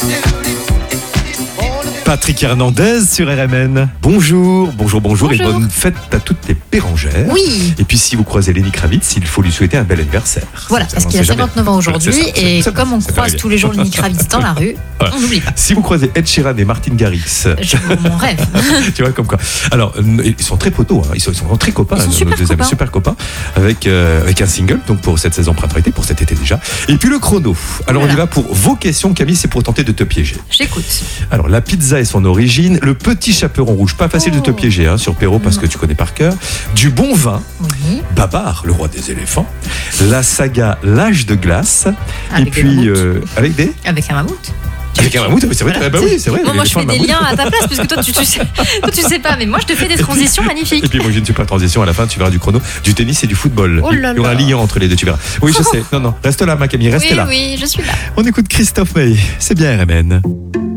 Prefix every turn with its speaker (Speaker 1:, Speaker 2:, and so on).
Speaker 1: Patrick Hernandez sur RMN. Bonjour et bonne fête à toutes les Bérangères.
Speaker 2: Oui.
Speaker 1: Et puis si vous croisez Lenny Kravitz, il faut lui souhaiter un bel anniversaire.
Speaker 2: Voilà, parce qu'il a 59 ans aujourd'hui et comme on croise tous les jours Lenny Kravitz dans la rue, on n'oublie pas.
Speaker 1: Si vous croisez Ed Sheeran et Martin Garrix,
Speaker 2: mon rêve.
Speaker 1: Tu vois comme quoi. Alors ils sont très potos, ils sont très copains,
Speaker 2: ils sont
Speaker 1: super copains avec un single donc pour cette saison printemps-été, pour cet été déjà. Et puis le chrono. Alors on y va pour vos questions, Camille, c'est pour tenter de te piéger.
Speaker 2: J'écoute.
Speaker 1: Alors la pizza et son origine, le petit chaperon rouge, pas facile de te piéger sur Perrault parce que tu connais par cœur, du bon vin, Babar, le roi des éléphants, la saga L'âge de glace,
Speaker 2: avec
Speaker 1: et puis
Speaker 2: avec un mammouth.
Speaker 1: Avec un mammouth, c'est vrai.
Speaker 2: Voilà.
Speaker 1: C'est vrai.
Speaker 2: Moi, je fais des liens à ta place parce que toi, tu sais pas, mais moi, je te fais des transitions magnifiques.
Speaker 1: Et puis moi, je ne suis pas transition. À la fin, tu verras du chrono, du tennis et du football.
Speaker 2: Oh là là.
Speaker 1: Il y aura un lien entre les deux, tu verras. Oui, je sais. Non, reste là, ma Camille, reste là.
Speaker 2: Oui, je suis là.
Speaker 1: On écoute Christophe Maé. C'est bien RMN.